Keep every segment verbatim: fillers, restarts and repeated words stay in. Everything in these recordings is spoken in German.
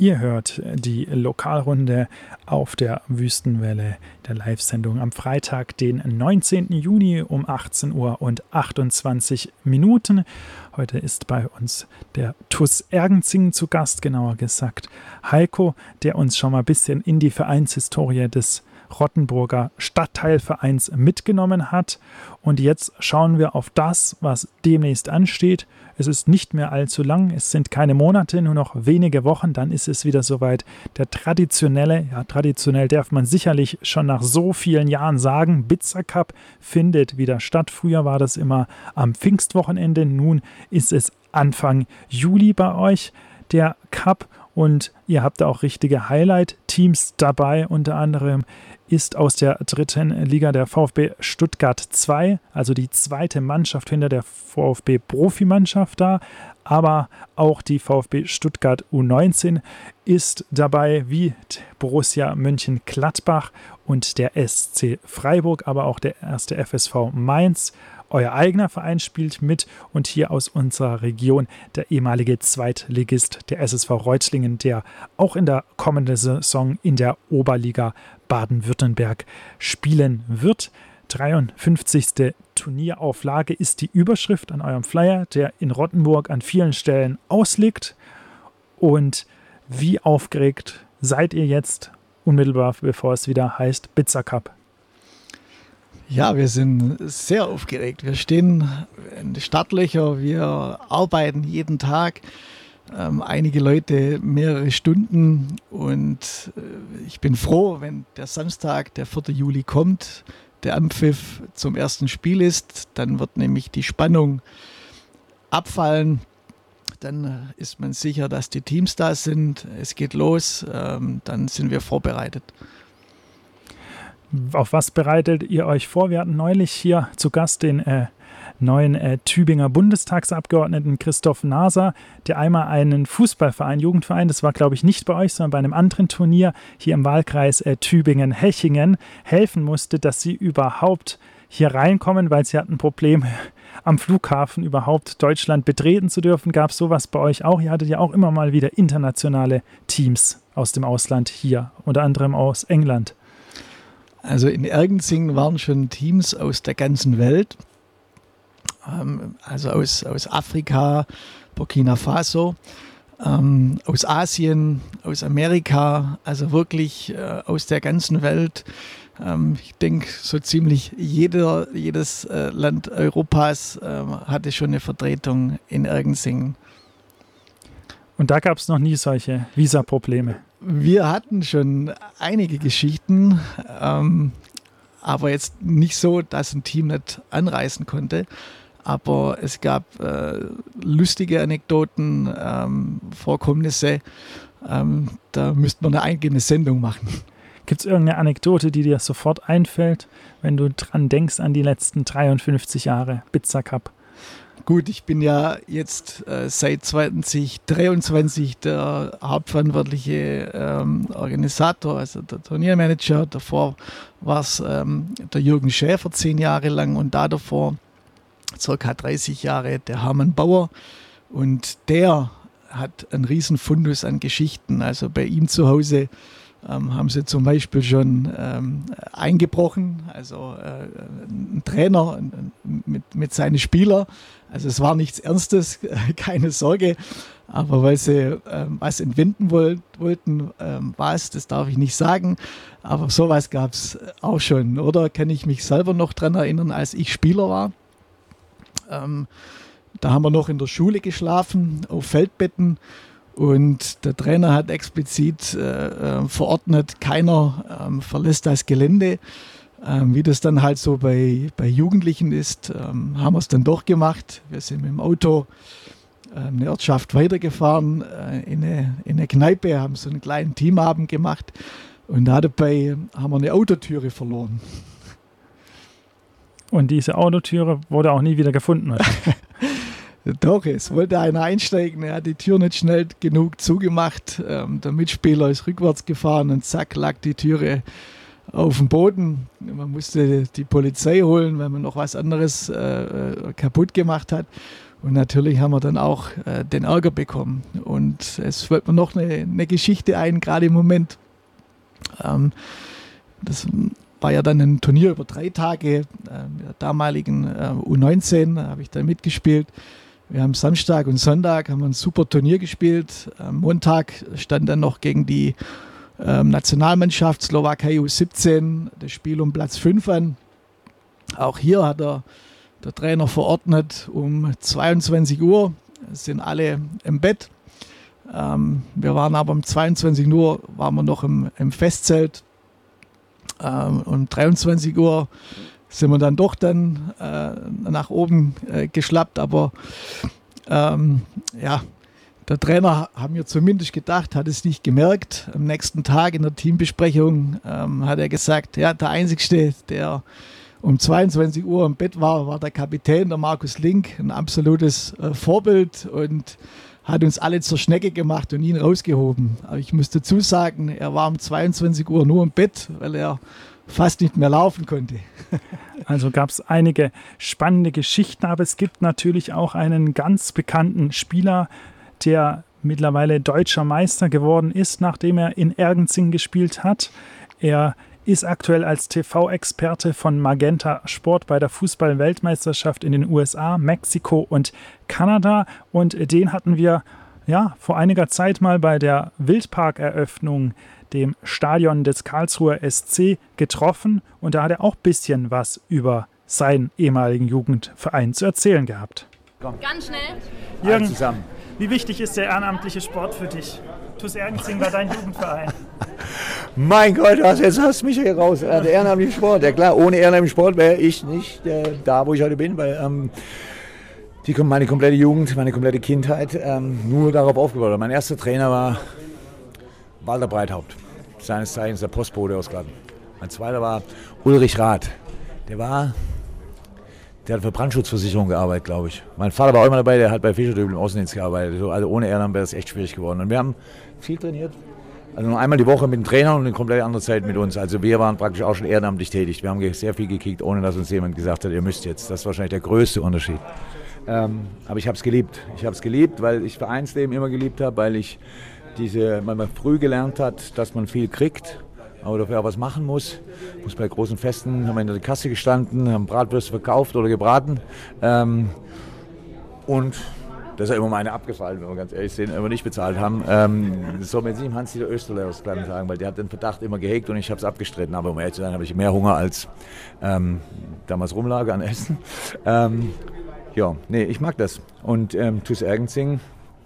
Ihr hört die Lokalrunde auf der Wüstenwelle, der Live-Sendung am Freitag, den neunzehnten Juni um achtzehn Uhr und achtundzwanzig Minuten. Heute ist bei uns der T U S Ergenzing zu Gast, genauer gesagt Heiko, der uns schon mal ein bisschen in die Vereinshistorie des Rottenburger Stadtteilvereins mitgenommen hat. Und jetzt schauen wir auf das, was demnächst ansteht. Es ist nicht mehr allzu lang, es sind keine Monate, nur noch wenige Wochen, dann ist es wieder soweit. Der traditionelle, ja traditionell darf man sicherlich schon nach so vielen Jahren sagen, Bitzer Cup findet wieder statt. Früher war das immer am Pfingstwochenende, nun ist es Anfang Juli bei euch, der Cup. Und ihr habt da auch richtige Highlight-Teams dabei. Unter anderem ist aus der dritten Liga der VfB Stuttgart zwei, also die zweite Mannschaft hinter der VfB-Profimannschaft da. Aber auch die VfB Stuttgart U neunzehn ist dabei, wie Borussia Mönchengladbach und der S C Freiburg, aber auch der erste F S V Mainz. Euer eigener Verein spielt mit und hier aus unserer Region der ehemalige Zweitligist, der S S V Reutlingen, der auch in der kommenden Saison in der Oberliga Baden-Württemberg spielen wird. dreiundfünfzigste Turnierauflage ist die Überschrift an eurem Flyer, der in Rottenburg an vielen Stellen ausliegt. Und wie aufgeregt seid ihr jetzt unmittelbar, bevor es wieder heißt Bitzer Cup? Ja, wir sind sehr aufgeregt. Wir stehen in den Startlöchern, wir arbeiten jeden Tag, ähm, einige Leute mehrere Stunden und äh, ich bin froh, wenn der Samstag, der vierte Juli kommt, der Anpfiff zum ersten Spiel ist, dann wird nämlich die Spannung abfallen. Dann ist man sicher, dass die Teams da sind, es geht los, ähm, dann sind wir vorbereitet. Auf was bereitet ihr euch vor? Wir hatten neulich hier zu Gast den äh, neuen äh, Tübinger Bundestagsabgeordneten Christoph Naser, der einmal einen Fußballverein, Jugendverein, das war glaube ich nicht bei euch, sondern bei einem anderen Turnier hier im Wahlkreis äh, Tübingen-Hechingen helfen musste, dass sie überhaupt hier reinkommen, weil sie hatten Probleme am Flughafen überhaupt Deutschland betreten zu dürfen. Gab es sowas bei euch auch? Ihr hattet ja auch immer mal wieder internationale Teams aus dem Ausland hier, unter anderem aus England. Also in Ergenzing waren schon Teams aus der ganzen Welt, ähm, also aus, aus Afrika, Burkina Faso, ähm, aus Asien, aus Amerika, also wirklich äh, aus der ganzen Welt. Ähm, ich denke, so ziemlich jeder, jedes äh, Land Europas äh, hatte schon eine Vertretung in Ergenzing. Und da gab es noch nie solche Visa-Probleme? Wir hatten schon einige Geschichten, ähm, aber jetzt nicht so, dass ein Team nicht anreisen konnte. Aber es gab äh, lustige Anekdoten, ähm, Vorkommnisse. Ähm, da müsste man eine eigene Sendung machen. Gibt es irgendeine Anekdote, die dir sofort einfällt, wenn du dran denkst an die letzten dreiundfünfzig Jahre Bitzer Cup? Gut, ich bin ja jetzt äh, seit zwanzig dreiundzwanzig der hauptverantwortliche ähm, Organisator, also der Turniermanager. Davor war es ähm, der Jürgen Schäfer zehn Jahre lang und da davor circa dreißig Jahre der Hermann Bauer. Und der hat einen riesen Fundus an Geschichten. Also bei ihm zu Hause ähm, haben sie zum Beispiel schon ähm, eingebrochen, also äh, ein Trainer mit, mit seinen Spielern. Also es war nichts Ernstes, keine Sorge, aber weil sie ähm, was entwenden wollt, wollten, ähm, was, das darf ich nicht sagen, aber sowas gab es auch schon. Oder kann ich mich selber noch daran erinnern, als ich Spieler war, ähm, da haben wir noch in der Schule geschlafen, auf Feldbetten und der Trainer hat explizit äh, verordnet, keiner ähm, verlässt das Gelände. Ähm, wie das dann halt so bei, bei Jugendlichen ist, ähm, haben wir es dann doch gemacht. Wir sind mit dem Auto äh, eine Ortschaft weitergefahren, äh, in, eine, in eine Kneipe, haben so einen kleinen Teamabend gemacht und dabei haben wir eine Autotüre verloren. Und diese Autotüre wurde auch nie wieder gefunden? Doch, es wollte einer einsteigen, er hat die Tür nicht schnell genug zugemacht. Ähm, der Mitspieler ist rückwärts gefahren und zack, lag die Türe auf dem Boden. Man musste die Polizei holen, weil man noch was anderes äh, kaputt gemacht hat. Und natürlich haben wir dann auch äh, den Ärger bekommen. Und es fällt mir noch eine, eine Geschichte ein, gerade im Moment. Ähm, das war ja dann ein Turnier über drei Tage, äh, der damaligen äh, U neunzehn, da habe ich dann mitgespielt. Wir haben Samstag und Sonntag haben wir ein super Turnier gespielt. Am Montag stand dann noch gegen die ähm, Nationalmannschaft Slowakei U siebzehn das Spiel um Platz fünf an. Auch hier hat er der Trainer verordnet, um zweiundzwanzig Uhr sind alle im Bett. Ähm, wir waren aber um zweiundzwanzig Uhr waren wir noch im, im Festzelt. Ähm, um dreiundzwanzig Uhr sind wir dann doch dann äh, nach oben äh, geschlappt. Aber ähm, ja, der Trainer, haben wir zumindest gedacht, hat es nicht gemerkt. Am nächsten Tag in der Teambesprechung ähm, hat er gesagt, ja, der Einzige, der um zweiundzwanzig Uhr im Bett war, war der Kapitän, der Markus Link, ein absolutes äh, Vorbild und hat uns alle zur Schnecke gemacht und ihn rausgehoben. Aber ich muss dazu sagen, er war um zweiundzwanzig Uhr nur im Bett, weil er fast nicht mehr laufen konnte. Also gab es einige spannende Geschichten, aber es gibt natürlich auch einen ganz bekannten Spieler, der mittlerweile deutscher Meister geworden ist, nachdem er in Ergenzing gespielt hat. Er ist aktuell als T V-Experte von Magenta Sport bei der Fußball-Weltmeisterschaft in den U S A, Mexiko und Kanada. Und den hatten wir ja vor einiger Zeit mal bei der Wildparkeröffnung, dem Stadion des Karlsruher S C, getroffen. Und da hat er auch ein bisschen was über seinen ehemaligen Jugendverein zu erzählen gehabt. Komm. Ganz schnell. Jürgen, zusammen. Wie wichtig ist der ehrenamtliche Sport für dich? T U S Ergenzing war dein Jugendverein. Mein Gott, jetzt hast du mich hier raus. Der ehrenamtliche Sport, ja klar, ohne ehrenamtlichen Sport wäre ich nicht äh, da, wo ich heute bin, weil ähm, die, meine komplette Jugend, meine komplette Kindheit ähm, nur darauf aufgebaut hat. Mein erster Trainer war Walter Breithaupt, seines Zeichens der Postbote aus Glatten. Mein zweiter war Ulrich Rath, der war, der hat für Brandschutzversicherung gearbeitet, glaube ich. Mein Vater war auch immer dabei, der hat bei Fischerdöbel im Außendienst gearbeitet. Also ohne Ehrenamt wäre das echt schwierig geworden. Und wir haben viel trainiert. Also nur einmal die Woche mit dem Trainer und eine komplett andere Zeit mit uns. Also wir waren praktisch auch schon ehrenamtlich tätig. Wir haben sehr viel gekickt, ohne dass uns jemand gesagt hat, ihr müsst jetzt. Das ist wahrscheinlich der größte Unterschied. Ähm, aber ich habe es geliebt. Ich habe es geliebt, weil ich Vereinsleben immer geliebt habe, weil ich diese, weil man früh gelernt hat, dass man viel kriegt, aber dafür auch was machen muss. Muss bei großen Festen, haben wir in der Kasse gestanden, haben Bratwürste verkauft oder gebraten. Ähm, und das ist ja immer mal eine abgefallen, wenn wir ganz ehrlich sind, wenn wir nicht bezahlt haben. Ähm, das soll mir jetzt nicht im Hans-Dieter Oesterle aus Glatten sagen, weil der hat den Verdacht immer gehegt und ich habe es abgestritten. Aber um ehrlich zu sein, habe ich mehr Hunger als ähm, damals rumlag an Essen. Ähm, ja, nee, ich mag das. Und ähm, T U S Ergenzing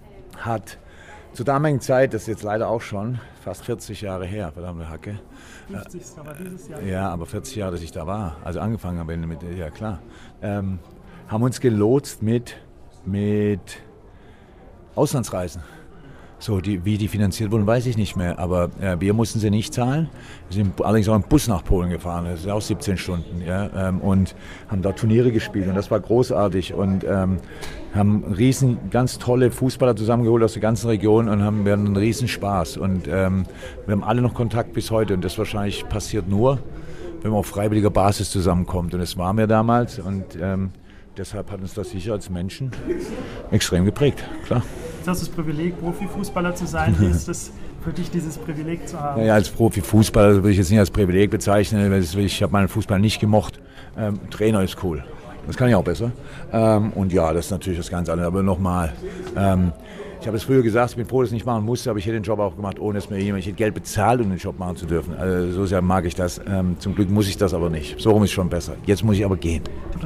hat zur damaligen Zeit, das ist jetzt leider auch schon fast vierzig Jahre her, verdammte Hacke. fünfzig war dieses Jahr. Ja, aber vierzig Jahre, dass ich da war, also angefangen habe mit, ja klar, ähm, haben uns gelotst mit mit Auslandsreisen. So, die, wie die finanziert wurden, weiß ich nicht mehr, aber äh, wir mussten sie nicht zahlen. Wir sind allerdings auch im Bus nach Polen gefahren, das ist auch siebzehn Stunden, ja, ähm, und haben da Turniere gespielt und das war großartig und ähm, haben riesen, ganz tolle Fußballer zusammengeholt aus der ganzen Region und haben wir einen riesen Spaß und ähm, wir haben alle noch Kontakt bis heute und das wahrscheinlich passiert nur, wenn man auf freiwilliger Basis zusammenkommt und das waren wir damals und ähm, deshalb hat uns das sicher als Menschen extrem geprägt, klar. Jetzt hast du das Privileg, Profifußballer zu sein. Wie ist es für dich, dieses Privileg zu haben? Ja, als Profifußballer würde ich jetzt nicht als Privileg bezeichnen. Ich habe meinen Fußball nicht gemocht. Ähm, Trainer ist cool. Das kann ich auch besser. Ähm, und ja, das ist natürlich das ganz andere. Aber nochmal, ähm, ich habe es früher gesagt, ich bin froh, dass ich nicht machen musste, aber ich hätte den Job auch gemacht, ohne dass mir jemand, ich hätte Geld bezahlt, um den Job machen zu dürfen. Also so sehr mag ich das. Ähm, zum Glück muss ich das aber nicht. So rum ist schon besser. Jetzt muss ich aber gehen.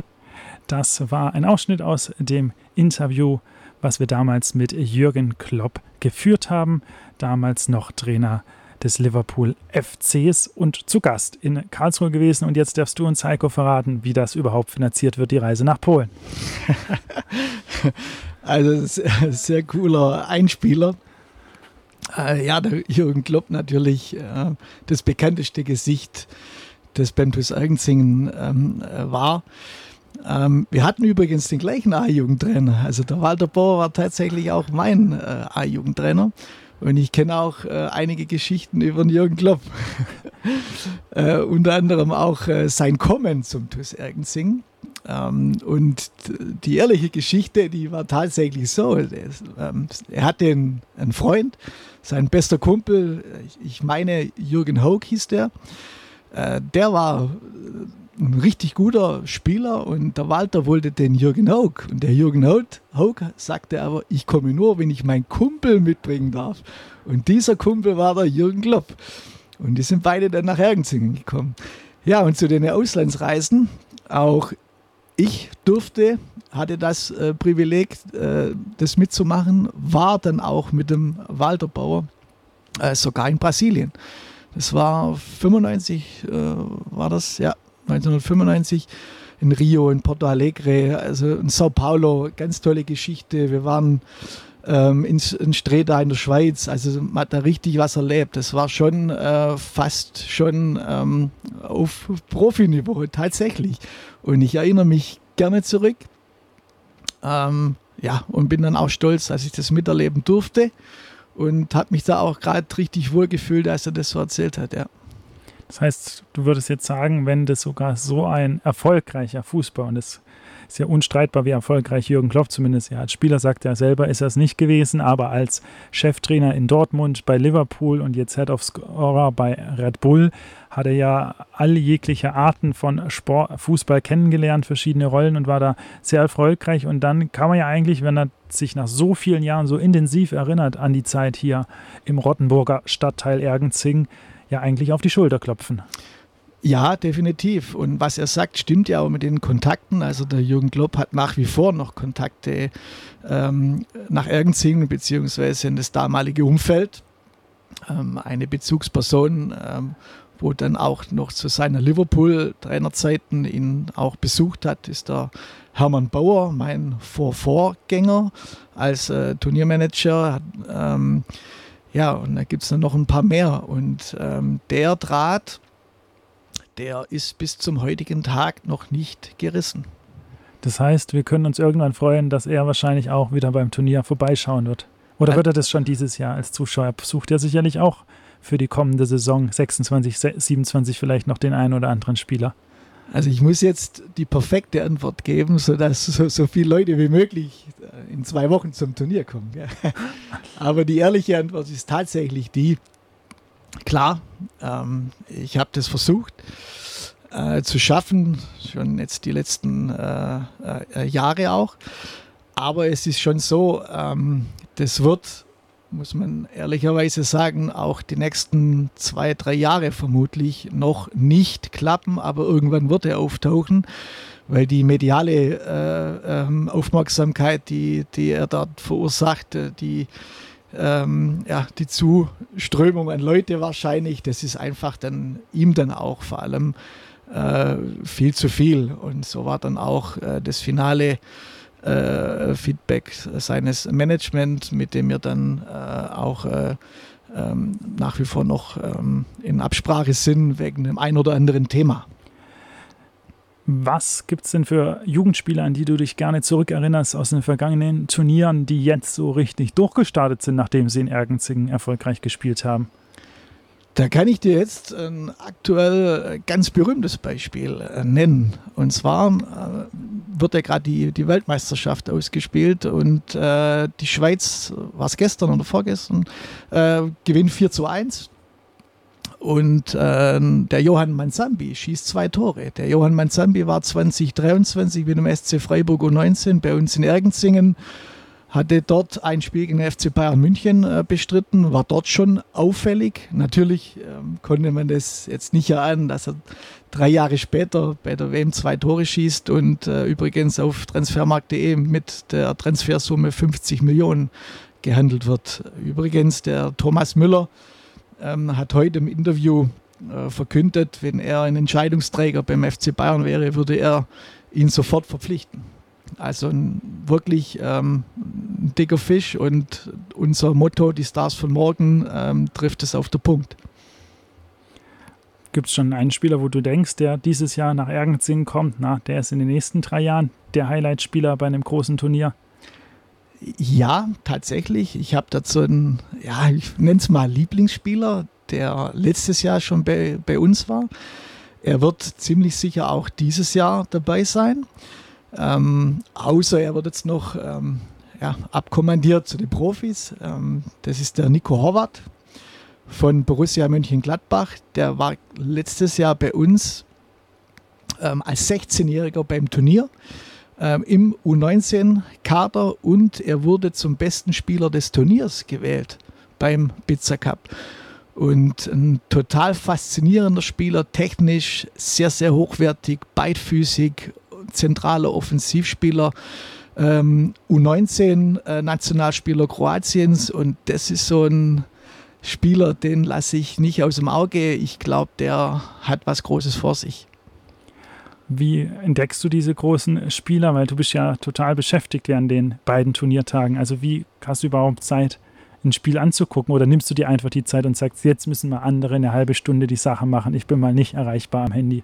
Das war ein Ausschnitt aus dem Interview, was wir damals mit Jürgen Klopp geführt haben, damals noch Trainer des Liverpool F Cs und zu Gast in Karlsruhe gewesen. Und jetzt darfst du uns, Heiko, verraten, wie das überhaupt finanziert wird, die Reise nach Polen. Also das ist ein sehr cooler Einspieler. Äh, ja, der Jürgen Klopp natürlich äh, das bekannteste Gesicht des beim T U S Ergenzing ähm, äh, war. Ähm, wir hatten übrigens den gleichen A-Jugendtrainer. Also der Walter Bauer war tatsächlich auch mein äh, A-Jugendtrainer. Und ich kenne auch äh, einige Geschichten über den Jürgen Klopp. äh, unter anderem auch äh, sein Kommen zum T U S Ergenzing. Ähm, und die ehrliche Geschichte, die war tatsächlich so. Das, ähm, er hatte einen, einen Freund, sein bester Kumpel, ich meine Jürgen Haug hieß der. Äh, der war ein richtig guter Spieler und der Walter wollte den Jürgen Haug. Und der Jürgen Haug, Haug sagte aber, ich komme nur, wenn ich meinen Kumpel mitbringen darf. Und dieser Kumpel war der Jürgen Klopp. Und die sind beide dann nach Ergenzingen gekommen. Ja, und zu den Auslandsreisen, auch ich durfte, hatte das äh, Privileg, äh, das mitzumachen, war dann auch mit dem Walter Bauer äh, sogar in Brasilien. Das war fünfundneunzig, äh, war das, ja, neunzehnhundertfünfundneunzig in Rio, in Porto Alegre, also in Sao Paulo, ganz tolle Geschichte. Wir waren ähm, in, in Streda in der Schweiz, also man hat da richtig was erlebt. Das war schon äh, fast schon ähm, auf Profiniveau, tatsächlich. Und ich erinnere mich gerne zurück. Ähm, ja, und bin dann auch stolz, dass ich das miterleben durfte. Und habe mich da auch gerade richtig wohl gefühlt, als er das so erzählt hat, ja. Das heißt, du würdest jetzt sagen, wenn das sogar so ein erfolgreicher Fußball, und das ist ja unstreitbar, wie erfolgreich Jürgen Klopp zumindest ja als Spieler, sagt er selber, ist er es nicht gewesen, aber als Cheftrainer in Dortmund, bei Liverpool und jetzt Head of Scorer bei Red Bull, hat er ja alle jegliche Arten von Sport, Fußball kennengelernt, verschiedene Rollen und war da sehr erfolgreich. Und dann kann man ja eigentlich, wenn er sich nach so vielen Jahren so intensiv erinnert an die Zeit hier im Rottenburger Stadtteil Ergenzing, ja eigentlich auf die Schulter klopfen. Ja, definitiv. Und was er sagt, stimmt ja auch mit den Kontakten. Also der Jürgen Klopp hat nach wie vor noch Kontakte ähm, nach Ergenzing beziehungsweise in das damalige Umfeld. Ähm, eine Bezugsperson, ähm, wo dann auch noch zu seiner Liverpool-Trainerzeiten ihn auch besucht hat, ist der Hermann Bauer, mein Vorvorgänger als äh, Turniermanager. Hat, ähm, ja, und da gibt es dann noch ein paar mehr. Und ähm, der Draht, der ist bis zum heutigen Tag noch nicht gerissen. Das heißt, wir können uns irgendwann freuen, dass er wahrscheinlich auch wieder beim Turnier vorbeischauen wird. Oder wird er das schon dieses Jahr als Zuschauer? Sucht er sicherlich auch für die kommende Saison sechsundzwanzig, siebenundzwanzig vielleicht noch den einen oder anderen Spieler? Also ich muss jetzt die perfekte Antwort geben, sodass so, so viele Leute wie möglich in zwei Wochen zum Turnier kommen. Gell? Aber die ehrliche Antwort ist tatsächlich die, klar, ähm, ich habe das versucht äh, zu schaffen, schon jetzt die letzten äh, äh, Jahre auch. Aber es ist schon so, ähm, das wird, muss man ehrlicherweise sagen, auch die nächsten zwei, drei Jahre vermutlich noch nicht klappen, aber irgendwann wird er auftauchen, weil die mediale äh, ähm, Aufmerksamkeit, die, die er dort verursacht, die, ähm, ja, die Zuströmung an Leute wahrscheinlich, das ist einfach dann ihm dann auch vor allem äh, viel zu viel. Und so war dann auch äh, das Finale Äh, Feedback seines Management, mit dem wir dann äh, auch äh, ähm, nach wie vor noch ähm, in Absprache sind wegen dem ein oder anderen Thema. Was gibt es denn für Jugendspieler, an die du dich gerne zurückerinnerst aus den vergangenen Turnieren, die jetzt so richtig durchgestartet sind, nachdem sie in Ergenzing erfolgreich gespielt haben? Da kann ich dir jetzt ein aktuell ganz berühmtes Beispiel äh, nennen. Und zwar äh, wird ja gerade die, die Weltmeisterschaft ausgespielt und äh, die Schweiz, war es gestern oder vorgestern, äh, gewinnt vier zu eins. Und äh, der Johann Manzambi schießt zwei Tore. Der Johann Manzambi war zwanzig dreiundzwanzig mit dem S C Freiburg U neunzehn bei uns in Ergenzingen. Hatte dort ein Spiel gegen den F C Bayern München äh, bestritten, war dort schon auffällig. Natürlich ähm, konnte man das jetzt nicht erahnen, dass er drei Jahre später bei der W M zwei Tore schießt und äh, übrigens auf transfermarkt punkt de mit der Transfersumme fünfzig Millionen gehandelt wird. Übrigens, der Thomas Müller ähm, hat heute im Interview äh, verkündet, wenn er ein Entscheidungsträger beim F C Bayern wäre, würde er ihn sofort verpflichten. Also ein wirklich ähm, ein dicker Fisch und unser Motto, die Stars von morgen, ähm, trifft es auf den Punkt. Gibt es schon einen Spieler, wo du denkst, der dieses Jahr nach Ergenzing kommt, na, der ist in den nächsten drei Jahren der Highlight-Spieler bei einem großen Turnier? Ja, tatsächlich. Ich habe dazu einen, ja, ich nenne es mal Lieblingsspieler, der letztes Jahr schon bei, bei uns war. er wird ziemlich sicher auch dieses Jahr dabei sein. Ähm, außer er wird jetzt noch ähm, ja, abkommandiert zu den Profis. Ähm, das ist der Nico Horvath von Borussia Mönchengladbach. Der war letztes Jahr bei uns ähm, als sechzehnjähriger beim Turnier ähm, im U neunzehn-Kader und er wurde zum besten Spieler des Turniers gewählt beim Bizza Cup. Und ein total faszinierender Spieler, technisch sehr, sehr hochwertig, beidfüßig, zentraler Offensivspieler, ähm, U neunzehn-Nationalspieler Kroatiens und das ist so ein Spieler, den lasse ich nicht aus dem Auge. Ich glaube, der hat was Großes vor sich. Wie entdeckst du diese großen Spieler? Weil du bist ja total beschäftigt während den beiden Turniertagen. Also wie hast du überhaupt Zeit, ein Spiel anzugucken? Oder nimmst du dir einfach die Zeit und sagst, jetzt müssen mal andere eine halbe Stunde die Sache machen. Ich bin mal nicht erreichbar am Handy.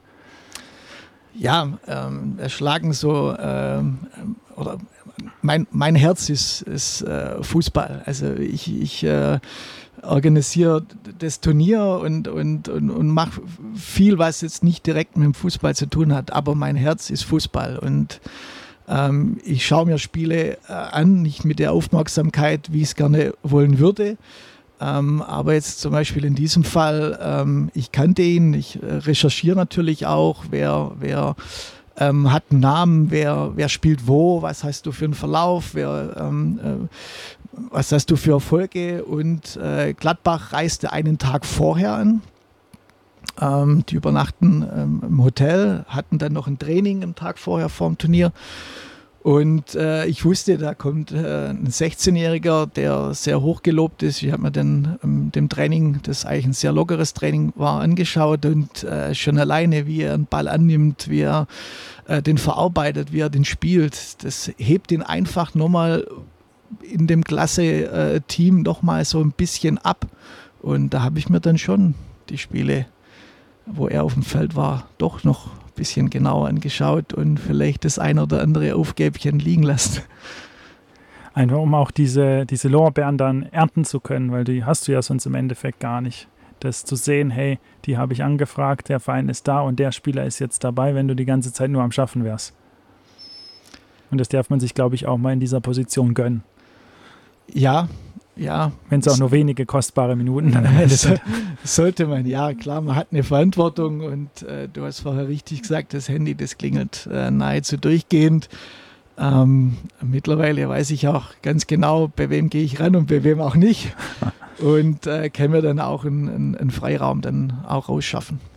Ja, ähm, es schlagen so, ähm, oder mein, mein Herz ist, ist äh, Fußball. Also ich, ich äh, organisiere das Turnier und, und, und, und mache viel, was jetzt nicht direkt mit dem Fußball zu tun hat, aber mein Herz ist Fußball und ähm, ich schaue mir Spiele äh, an, nicht mit der Aufmerksamkeit, wie ich es gerne wollen würde, ähm, aber jetzt zum Beispiel in diesem Fall, ähm, ich kannte ihn, ich äh, recherchiere natürlich auch, wer, wer ähm, hat einen Namen, wer, wer spielt wo, was hast du für einen Verlauf, wer ähm, äh, was hast du für Erfolge und äh, Gladbach reiste einen Tag vorher an. Ähm, die übernachten ähm, im Hotel, hatten dann noch ein Training am Tag vorher vor dem Turnier. Und äh, ich wusste, da kommt äh, ein sechzehnjähriger, der sehr hoch gelobt ist. Ich habe mir dann ähm, dem Training, das eigentlich ein sehr lockeres Training war, angeschaut und äh, schon alleine, wie er einen Ball annimmt, wie er äh, den verarbeitet, wie er den spielt, das hebt ihn einfach nochmal in dem Klasse-Team noch mal so ein bisschen ab. Und da habe ich mir dann schon die Spiele, wo er auf dem Feld war, doch noch ein bisschen genauer angeschaut und vielleicht das ein oder andere Aufgäbchen liegen lassen. Einfach um auch diese, diese Lorbeeren dann ernten zu können, weil die hast du ja sonst im Endeffekt gar nicht. Das zu sehen, hey, die habe ich angefragt, der Verein ist da und der Spieler ist jetzt dabei, wenn du die ganze Zeit nur am Schaffen wärst. Und das darf man sich, glaube ich, auch mal in dieser Position gönnen. Ja, ja. Wenn es auch nur wenige kostbare Minuten dann am Ende sind. Sollte man, ja klar, man hat eine Verantwortung und äh, du hast vorher richtig gesagt, das Handy, das klingelt äh, nahezu durchgehend. Ähm, mittlerweile weiß ich auch ganz genau, bei wem gehe ich ran und bei wem auch nicht und äh, kann mir dann auch einen, einen Freiraum dann auch rausschaffen.